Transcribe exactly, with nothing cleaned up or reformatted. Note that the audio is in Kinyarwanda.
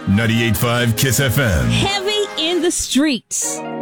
ninety-eight point five Kiss F M. Heavy in the streets.